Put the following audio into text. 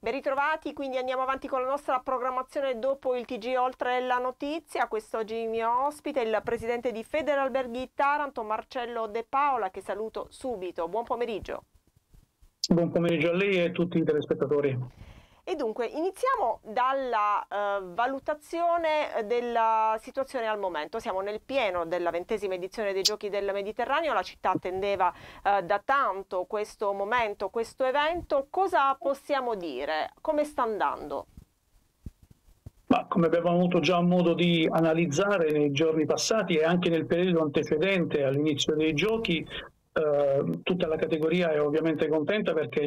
Ben ritrovati, quindi andiamo avanti con la nostra programmazione dopo il TG Oltre la Notizia. Quest'oggi il mio ospite è il presidente di Federalberghi Taranto, Marcello De Paola, che saluto subito. Buon pomeriggio. Buon pomeriggio a lei e a tutti i telespettatori. E dunque iniziamo dalla valutazione della situazione al momento. Siamo nel pieno della 20ª edizione dei Giochi del Mediterraneo, la città attendeva da tanto questo momento, questo evento. Cosa possiamo dire? Come sta andando? Ma come abbiamo avuto già modo di analizzare nei giorni passati e anche nel periodo antecedente all'inizio dei giochi, tutta la categoria è ovviamente contenta perché